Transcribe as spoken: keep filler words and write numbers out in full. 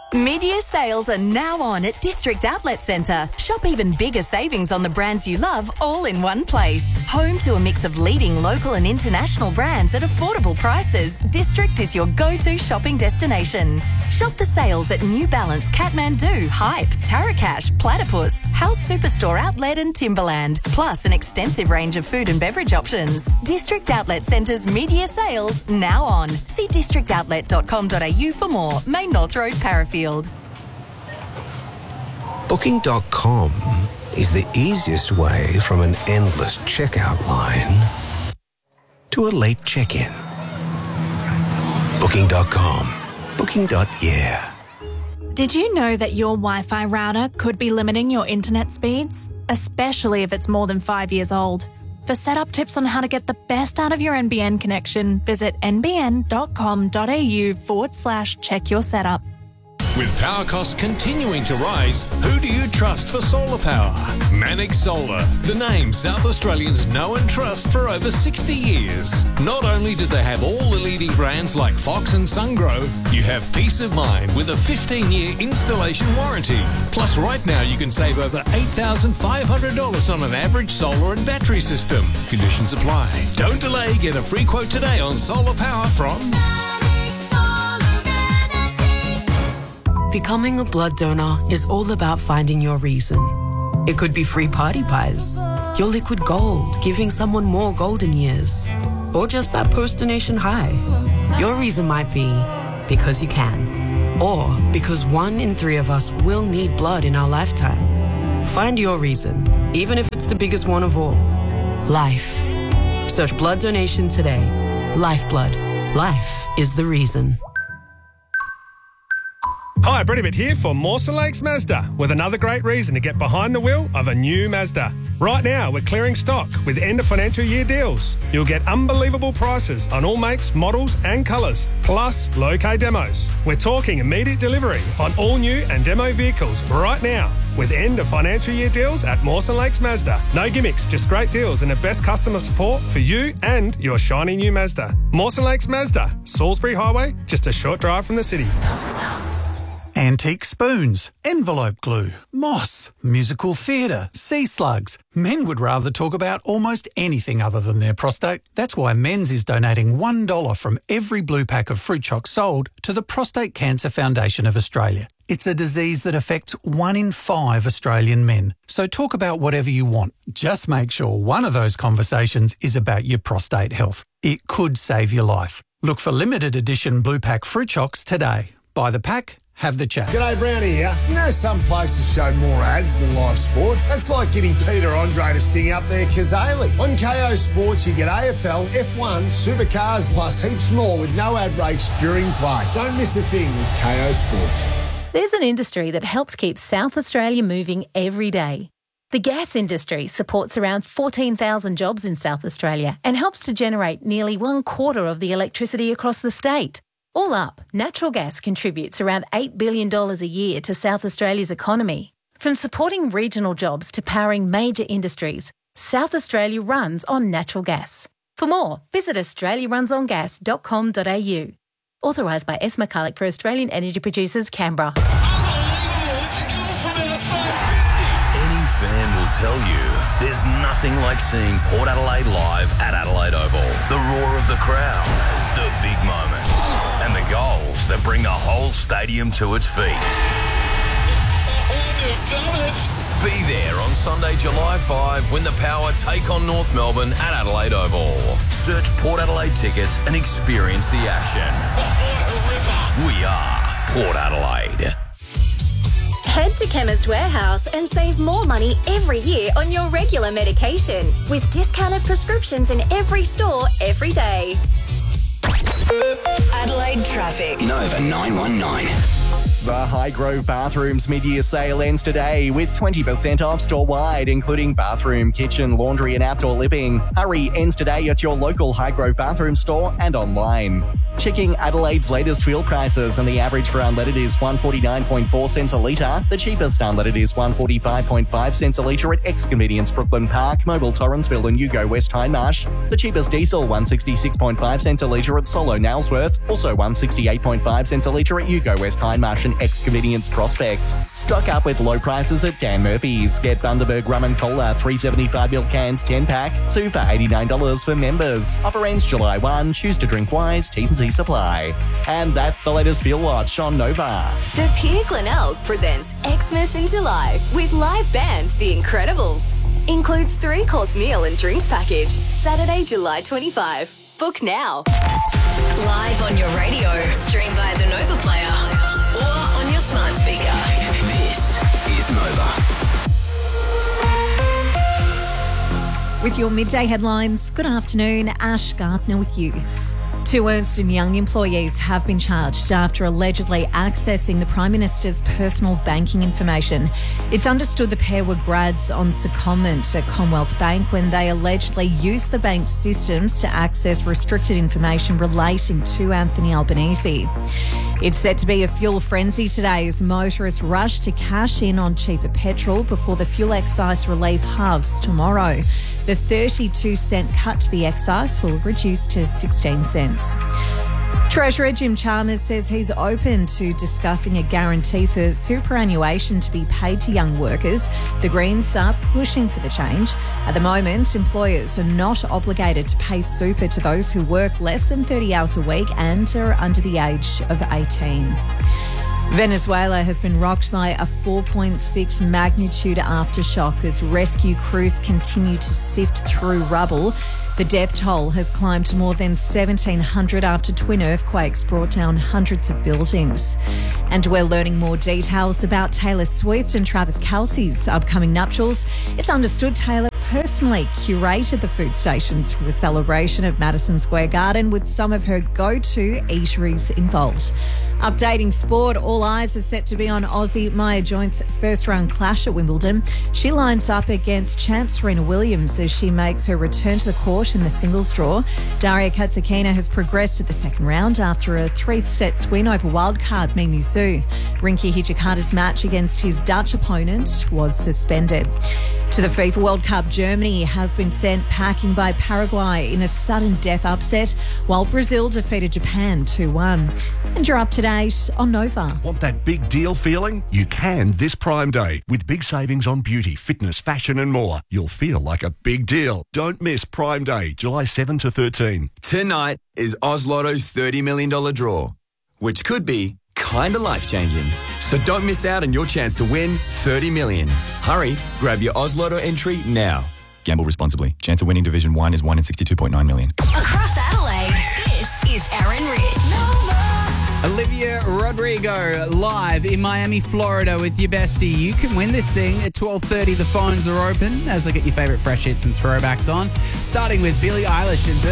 Mid-year sales are now on at District Outlet Centre. Shop even bigger savings on the brands you love all in one place. Home to a mix of leading local and international brands at affordable prices, District is your go-to shopping destination. Shop the sales at New Balance, Kathmandu, Hype, Tarakash, Platypus, House Superstore Outlet and Timberland, plus an extensive range of food and beverage options. District Outlet Centre's mid-year sales now on. See district outlet dot com dot a u for more. Main North Road, Parafield. Booking dot com is the easiest way from an endless checkout line to a late check-in. Booking dot com. Booking. Yeah. Did you know that your Wi-Fi router could be limiting your internet speeds? Especially if it's more than five years old. For setup tips on how to get the best out of your N B N connection, visit n b n dot com dot a u forward slash check your setup. With power costs continuing to rise, who do you trust for solar power? Mannix Solar, the name South Australians know and trust for over sixty years. Not only do they have all the leading brands like Fox and Sungrow, you have peace of mind with a fifteen-year installation warranty. Plus, right now you can save over eight thousand five hundred dollars on an average solar and battery system. Conditions apply. Don't delay, get a free quote today on solar power from... Becoming a blood donor is all about finding your reason. It could be free party pies, your liquid gold, giving someone more golden years, or just that post-donation high. Your reason might be because you can, or because one in three of us will need blood in our lifetime. Find your reason, even if it's the biggest one of all. Life. Search blood donation today. Lifeblood. Life is the reason. Hi, Bredibit here for Mawson Lakes Mazda with another great reason to get behind the wheel of a new Mazda. Right now, we're clearing stock with end of financial year deals. You'll get unbelievable prices on all makes, models and colours, plus low-K demos. We're talking immediate delivery on all new and demo vehicles right now with end of financial year deals at Mawson Lakes Mazda. No gimmicks, just great deals and the best customer support for you and your shiny new Mazda. Mawson Lakes Mazda, Salisbury Highway, just a short drive from the city. Antique spoons, envelope glue, moss, musical theatre, sea slugs. Men would rather talk about almost anything other than their prostate. That's why Men's is donating one dollar from every blue pack of fruit chocs sold to the Prostate Cancer Foundation of Australia. It's a disease that affects one in five Australian men. So talk about whatever you want. Just make sure one of those conversations is about your prostate health. It could save your life. Look for limited edition blue pack fruit chocs today. Buy the pack, have the chat. G'day, Brownie here. You know some places show more ads than live sport? That's like getting Peter Andre to sing up their Kazali. On K O Sports, you get A F L, F one, supercars, plus heaps more with no ad breaks during play. Don't miss a thing with K O Sports. There's an industry that helps keep South Australia moving every day. The gas industry supports around fourteen thousand jobs in South Australia and helps to generate nearly one quarter of the electricity across the state. All up, natural gas contributes around eight billion dollars a year to South Australia's economy. From supporting regional jobs to powering major industries, South Australia runs on natural gas. For more, visit australia runs on gas dot com dot a u. Authorised by S. McCulloch for Australian Energy Producers, Canberra. Any fan will tell you there's nothing like seeing Port Adelaide live at Adelaide Oval. The roar of the crowd, the big moments, and the goals that bring the whole stadium to its feet. Be there on Sunday, July fifth when the Power take on North Melbourne at Adelaide Oval. Search Port Adelaide tickets and experience the action. We are Port Adelaide. Head to Chemist Warehouse and save more money every year on your regular medication with discounted prescriptions in every store every day. Adelaide traffic. Nova nine one nine. The Highgrove Bathrooms mid-year sale ends today with twenty percent off store-wide, including bathroom, kitchen, laundry and outdoor living. Hurry ends today at your local Highgrove Bathroom store and online. Checking Adelaide's latest fuel prices, and the average for unleaded is one forty-nine point four cents a litre. The cheapest unleaded is one forty-five point five cents a litre at Ex-Convenience Brooklyn Park, Mobile Torrensville and Yugo West Hindmarsh. The cheapest diesel, one sixty-six point five cents a litre at Solo Nailsworth. Also one sixty-eight point five cents a litre at Yugo West Hindmarsh and Ex-Convenience Prospect. Stock up with low prices at Dan Murphy's. Get Bundaberg Rum and Cola, three seventy-five mil cans, ten pack, two for eighty-nine dollars for members. Offer ends July first. Choose to drink wise. T's and C's apply. And that's the latest Fuel Watch on Nova. The Pierre Glenelg presents Xmas in July with live band The Incredibles. Includes three-course meal and drinks package. Saturday, July twenty-fifth. Book now. Live on your radio, stream via the Nova Player or on your smart speaker. This is Nova. With your midday headlines, good afternoon, Ash Gardner with you. Two Ernst and Young employees have been charged after allegedly accessing the Prime Minister's personal banking information. It's understood the pair were grads on secondment at Commonwealth Bank when they allegedly used the bank's systems to access restricted information relating to Anthony Albanese. It's set to be a fuel frenzy today as motorists rush to cash in on cheaper petrol before the fuel excise relief halves tomorrow. The thirty-two cent cut to the excise will reduce to sixteen cents. Treasurer Jim Chalmers says he's open to discussing a guarantee for superannuation to be paid to young workers. The Greens are pushing for the change. At the moment, employers are not obligated to pay super to those who work less than thirty hours a week and are under the age of eighteen. Venezuela has been rocked by a four point six magnitude aftershock as rescue crews continue to sift through rubble. The death toll has climbed to more than seventeen hundred after twin earthquakes brought down hundreds of buildings. And we're learning more details about Taylor Swift and Travis Kelce's upcoming nuptials. It's understood Taylor personally curated the food stations for the celebration at Madison Square Garden with some of her go-to eateries involved. Updating sport, all eyes are set to be on Aussie Maya Joint's first-round clash at Wimbledon. She lines up against champ Serena Williams as she makes her return to the court in the singles draw. Daria Katsakina has progressed to the second round after a three-sets win over wildcard Mimi Zhu. Rinky Hijikata's match against his Dutch opponent was suspended. To the FIFA World Cup, Germany has been sent packing by Paraguay in a sudden death upset, while Brazil defeated Japan two one. And you're up to date on Nova. Want that big deal feeling? You can this Prime Day. With big savings on beauty, fitness, fashion and more. You'll feel like a big deal. Don't miss Prime Day, July seventh to thirteenth. Tonight is Oz Lotto's thirty million dollars draw, which could be kind of life-changing. So don't miss out on your chance to win thirty million dollars. Hurry, grab your Oz Lotto entry now. Gamble responsibly. Chance of winning Division one is one in sixty-two point nine million. Across Adelaide, this is Aaron Rich. Olivia Rodrigo live in Miami, Florida with your bestie. You can win this thing at twelve thirty. The phones are open as I get your favourite fresh hits and throwbacks on, starting with Billie Eilish and